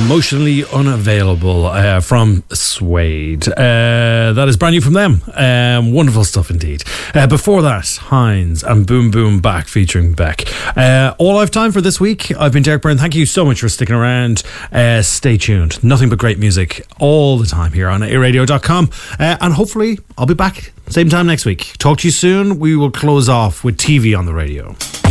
Emotionally Unavailable from Suede. That is brand new from them. Wonderful stuff indeed. Before that, Heinz and Boom Boom Back featuring Beck. All I've time for this week. I've been Derek Byrne. Thank you so much for sticking around. Stay tuned. Nothing but great music all the time here on airadio.com. And hopefully I'll be back same time next week. Talk to you soon. We will close off with TV on the radio.